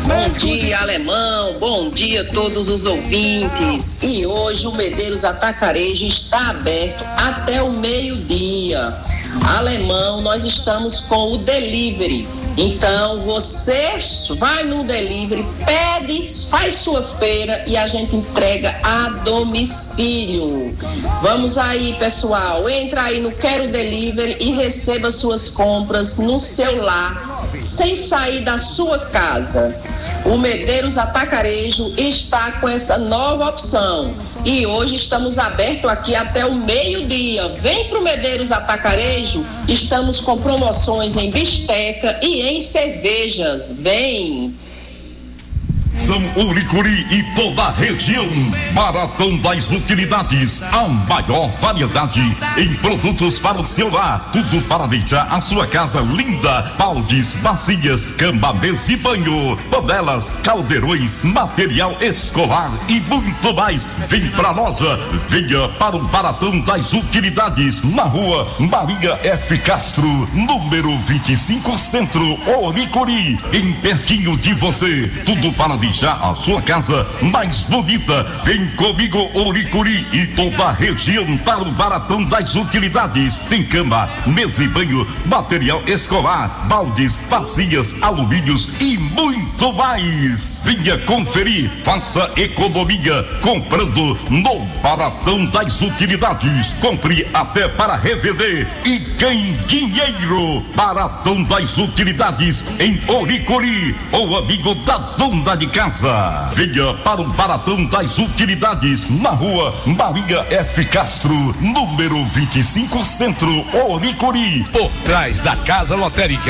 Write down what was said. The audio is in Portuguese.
Bom dia, Alemão. Bom dia a todos os ouvintes. E hoje o Medeiros Atacarejo está aberto até o meio-dia. Alemão, nós estamos com o delivery. Então, você vai no delivery, pede, faz sua feira e a gente entrega a domicílio. Vamos aí, pessoal, entra aí no Quero Delivery e receba suas compras no seu lar, sem sair da sua casa. O Medeiros Atacarejo está com essa nova opção e hoje estamos abertos aqui até o meio-dia. Vem pro Medeiros Atacarejo, estamos com promoções em bisteca e em cervejas. Vem! São Uricuri e toda a região. Maratão das Utilidades. A maior variedade em produtos para o seu lar. Tudo para deixar a sua casa linda. Baldes, bacias, cama, mesa e banho. Panelas, caldeirões, material escolar e muito mais. Vem pra loja. Venha para o Maratão das Utilidades. Na rua Maria F. Castro, número 25, Centro, Uricuri. Bem pertinho de você. Tudo para deixar a sua casa mais bonita. Vem comigo, Uricuri e toda a região para o Maratão das Utilidades. Tem cama, mesa e banho, material escolar, baldes, bacias, alumínios e muito mais. Venha conferir, faça economia comprando no Maratão das Utilidades. Compre até para revender e ganhe dinheiro. Maratão das Utilidades em Uricuri, o amigo da dona de casa. Venha para o Maratão das Utilidades na rua Maria F. Castro, número 25, Centro, Uricuri, por trás da Casa Lotérica.